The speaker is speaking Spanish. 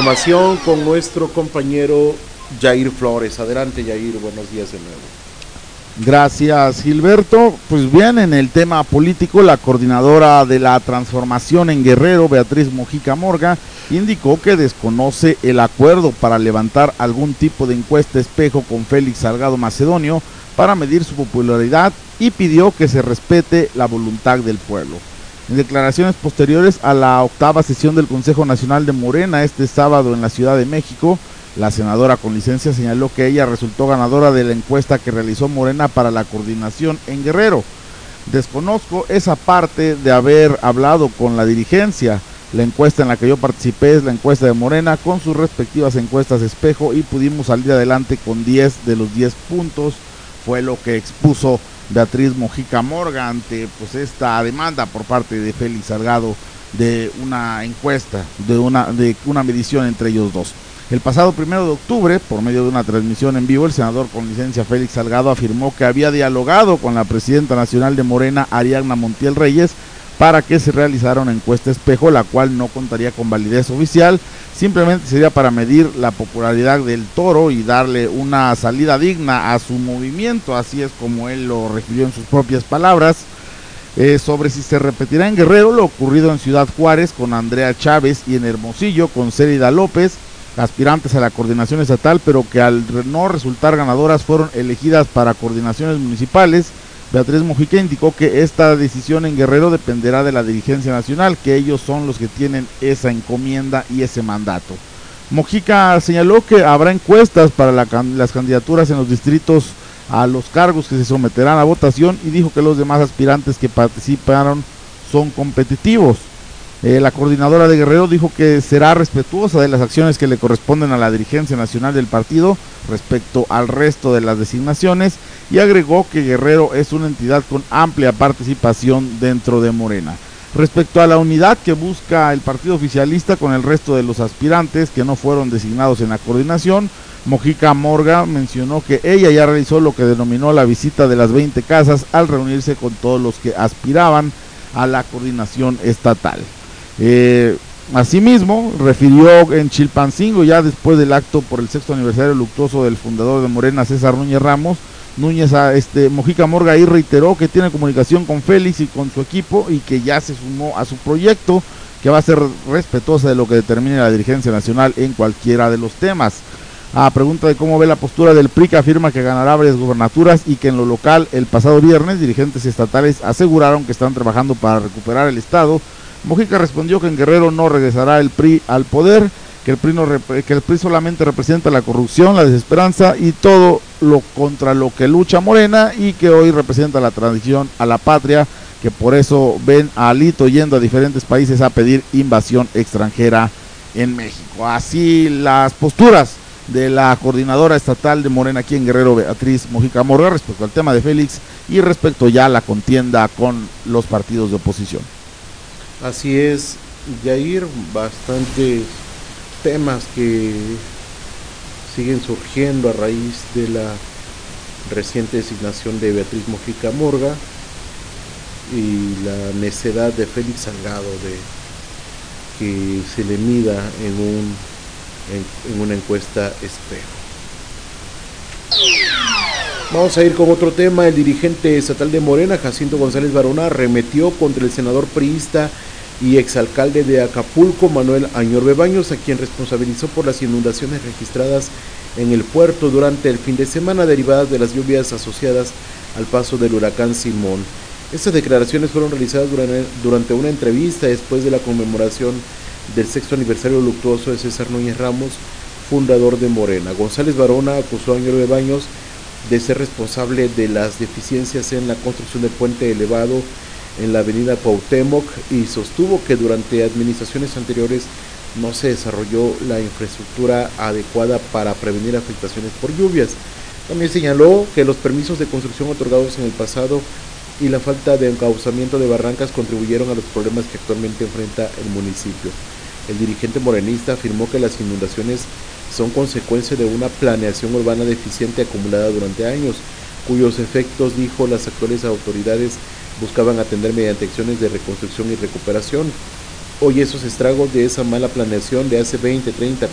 información con nuestro compañero Jair Flores. Adelante, Jair, buenos días de nuevo. Gracias, Gilberto. Pues bien, en el tema político, la coordinadora de la transformación en Guerrero, Beatriz Mojica Morga, indicó que desconoce el acuerdo para levantar algún tipo de encuesta espejo con Félix Salgado Macedonio para medir su popularidad y pidió que se respete la voluntad del pueblo. En declaraciones posteriores a la octava sesión del Consejo Nacional de Morena este sábado en la Ciudad de México, la senadora con licencia señaló que ella resultó ganadora de la encuesta que realizó Morena para la coordinación en Guerrero. Desconozco esa parte de haber hablado con la dirigencia. La encuesta en la que yo participé es la encuesta de Morena con sus respectivas encuestas espejo y pudimos salir adelante con 10 de los 10 puntos, fue lo que expuso Beatriz Mojica Morga ante pues esta demanda por parte de Félix Salgado de una encuesta, de una medición entre ellos dos. El pasado 1 de octubre, por medio de una transmisión en vivo, el senador con licencia Félix Salgado afirmó que había dialogado con la presidenta nacional de Morena, Ariadna Montiel Reyes, para que se realizara una encuesta espejo, la cual no contaría con validez oficial, simplemente sería para medir la popularidad del Toro y darle una salida digna a su movimiento, así es como él lo refirió en sus propias palabras. Sobre si se repetirá en Guerrero lo ocurrido en Ciudad Juárez con Andrea Chávez y en Hermosillo con Célida López, aspirantes a la coordinación estatal, pero que al no resultar ganadoras fueron elegidas para coordinaciones municipales. Beatriz Mojica indicó que esta decisión en Guerrero dependerá de la dirigencia nacional, que ellos son los que tienen esa encomienda y ese mandato. Mojica señaló que habrá encuestas para las candidaturas en los distritos a los cargos que se someterán a votación y dijo que los demás aspirantes que participaron son competitivos. La coordinadora de Guerrero dijo que será respetuosa de las acciones que le corresponden a la dirigencia nacional del partido respecto al resto de las designaciones y agregó que Guerrero es una entidad con amplia participación dentro de Morena. Respecto a la unidad que busca el partido oficialista con el resto de los aspirantes que no fueron designados en la coordinación, Mojica Morga mencionó que ella ya realizó lo que denominó la visita de las 20 casas al reunirse con todos los que aspiraban a la coordinación estatal. Asimismo, refirió en Chilpancingo, ya después del acto por el 6º aniversario luctuoso del fundador de Morena, César Núñez Ramos, Mojica Morga ahí reiteró que tiene comunicación con Félix y con su equipo y que ya se sumó a su proyecto, que va a ser respetuosa de lo que determine la dirigencia nacional en cualquiera de los temas. A pregunta de cómo ve la postura del PRI, que afirma que ganará varias gubernaturas y que en lo local el pasado viernes dirigentes estatales aseguraron que están trabajando para recuperar el estado, Mojica respondió que en Guerrero no regresará el PRI al poder, que el PRI solamente representa la corrupción, la desesperanza y todo lo contra lo que lucha Morena y que hoy representa la transición a la patria, que por eso ven a Alito yendo a diferentes países a pedir invasión extranjera en México. Así las posturas de la coordinadora estatal de Morena aquí en Guerrero, Beatriz Mojica Morga, respecto al tema de Félix y respecto ya a la contienda con los partidos de oposición. Así es, Jair, bastantes temas que siguen surgiendo a raíz de la reciente designación de Beatriz Mojica Morga y la necedad de Félix Salgado de que se le mida en una encuesta espejo. Vamos a ir con otro tema. El dirigente estatal de Morena, Jacinto González Barona, arremetió contra el senador priista y exalcalde de Acapulco, Manuel Añorbe Baños, a quien responsabilizó por las inundaciones registradas en el puerto durante el fin de semana derivadas de las lluvias asociadas al paso del huracán Simón. Estas declaraciones fueron realizadas durante una entrevista después de la conmemoración del 6º aniversario luctuoso de César Núñez Ramos, fundador de Morena. González Barona acusó a Añorbe Baños de ser responsable de las deficiencias en la construcción del puente elevado en la avenida Cuauhtémoc y sostuvo que durante administraciones anteriores no se desarrolló la infraestructura adecuada para prevenir afectaciones por lluvias. También señaló que los permisos de construcción otorgados en el pasado y la falta de encauzamiento de barrancas contribuyeron a los problemas que actualmente enfrenta el municipio. El dirigente morenista afirmó que las inundaciones son consecuencia de una planeación urbana deficiente acumulada durante años, cuyos efectos, dijo, las actuales autoridades buscaban atender mediante acciones de reconstrucción y recuperación. Hoy esos estragos de esa mala planeación de hace 20, 30,